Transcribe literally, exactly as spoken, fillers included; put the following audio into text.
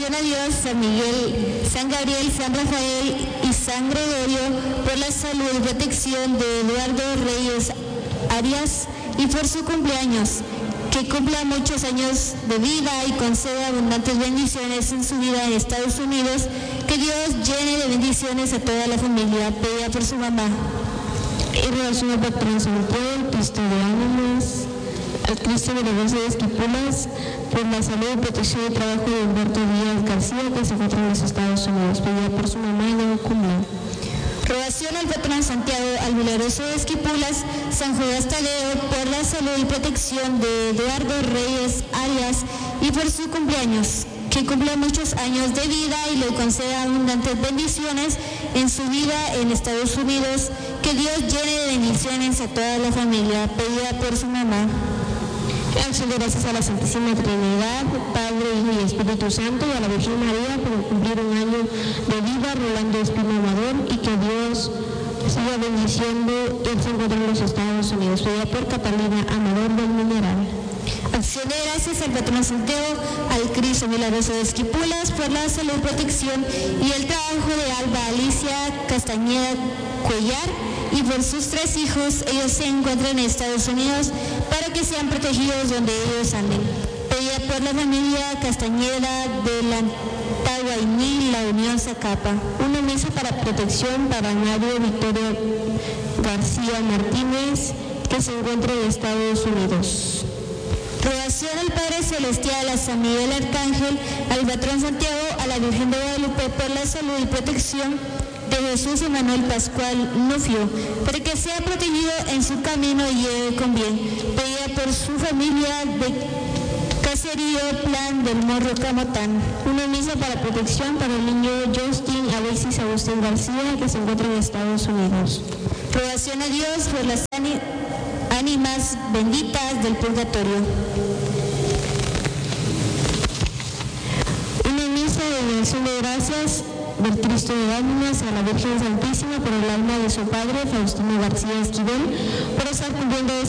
A Dios, San Miguel, San Gabriel, San Rafael y San Gregorio por la salud y protección de Eduardo Reyes Arias y por su cumpleaños, que cumpla muchos años de vida y conceda abundantes bendiciones en su vida en Estados Unidos, que Dios llene de bendiciones a toda la familia, pedida por su mamá. En relación al patrón Santiago, el Cristo de ánimas, al Cristo de la de Esquipulas, por la salud y protección y trabajo de Humberto Díaz García, que se encuentra en los Estados Unidos, pedida por su mamá y de cumplir. Rogación al patrón Santiago, al milagroso de Esquipulas, San Judas Tadeo, por la salud y protección de Eduardo Reyes Arias y por su cumpleaños, que cumpla muchos años de vida y le conceda abundantes bendiciones en su vida en Estados Unidos, que Dios llene de bendiciones a toda la familia, pedida por su mamá. Acción de gracias a la Santísima Trinidad, Padre, Hijo y Espíritu Santo, y a la Virgen María por cumplir un año de vida, Rolando Espino Amador, y que Dios siga bendiciendo. Él se encuentra en los Estados Unidos, pedida por Catalina Amador del Mineral. Acción de gracias al patrón Santiago, al Cristo milagroso de Esquipulas, por la salud, protección y el trabajo de Alba Alicia Castañeda Cuellar y por sus tres hijos. Ellos se encuentran en Estados Unidos para que sean protegidos donde ellos anden. Pedida por la familia Castañeda de la Tahuayní, la Unión Zacapa. Una misa para protección para Mario Victoria García Martínez, que se encuentra en Estados Unidos. Rogación al Padre Celestial, a San Miguel Arcángel, al patrón Santiago, a la Virgen de Guadalupe por la salud y protección de Jesús Emanuel Pascual Nufio, para que sea protegido en su camino y lleve con bien. Pedida por su familia de Caserío Plan del Morro Camotán. Una misa para protección para el niño Justin Alexis Agustín García, que se encuentra en Estados Unidos. Rogación a Dios por las ánimas benditas del purgatorio. Una misa de acción de gracias del Cristo de ánimas a la Virgen Santísima por el alma de su padre Faustino García Esquivel, por estar cumpliendo